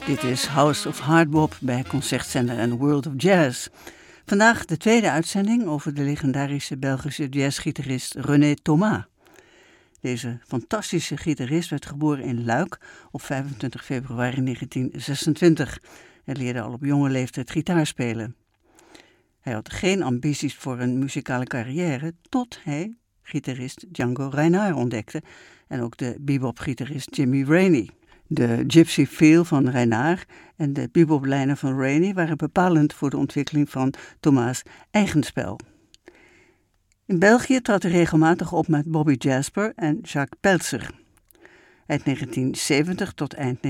Dit is House of Hardbop bij concertzender en World of Jazz. Vandaag de tweede uitzending over de legendarische Belgische jazzgitarist René Thomas. Deze fantastische gitarist werd geboren in Luik op 25 februari 1926 en leerde al op jonge leeftijd gitaar spelen. Hij had geen ambities voor een muzikale carrière tot hij gitarist Django Reinhardt ontdekte en ook de bebop-gitarist Jimmy Rainey. De gypsy feel van Reinhardt en de bebop-lijnen van Rainey waren bepalend voor de ontwikkeling van Thomas' eigen spel. In België trad hij regelmatig op met Bobby Jasper en Jacques Peltzer. Uit 1970 tot eind